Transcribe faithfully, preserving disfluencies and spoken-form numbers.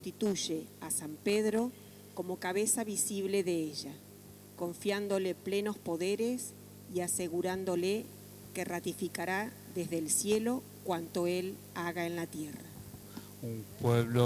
constituye a San Pedro como cabeza visible de ella, confiándole plenos poderes y asegurándole que ratificará desde el cielo cuanto él haga en la tierra. Un pueblo